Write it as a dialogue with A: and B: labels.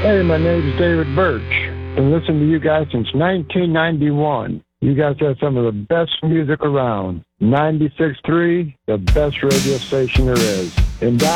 A: Hey, my name's David Birch. Been listening to you guys since 1991. You guys have some of the best music around. 96.3, the best radio station there is. And